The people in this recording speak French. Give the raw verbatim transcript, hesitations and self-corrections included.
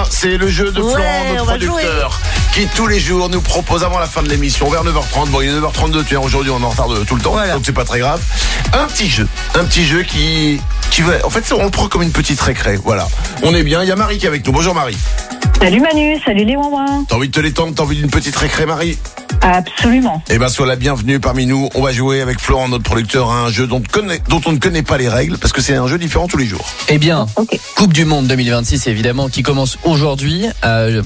C'est le jeu de Florent, Ouais, notre on va producteur, qui tous les jours nous propose avant la fin de l'émission, vers neuf heures trente. Bon, il est neuf heures trente-deux, tu vois, aujourd'hui on est en retard de, tout le temps, Voilà. donc c'est pas très grave. Un petit jeu, un petit jeu qui, qui va, en fait, on le prend comme une petite récré. Voilà, on est bien. Il y a Marie qui est avec nous. Bonjour Marie. Salut Manu, salut les ouin-ouin. T'as envie de te détendre, t'as envie d'une petite récré, Marie? Absolument. Eh ben, sois la bienvenue parmi nous. On va jouer avec Florent, notre producteur, à un jeu dont, connaît, dont on ne connaît pas les règles, parce que c'est un jeu différent tous les jours. Eh bien, Ok. Coupe du Monde deux mille vingt-six évidemment qui commence aujourd'hui. Euh,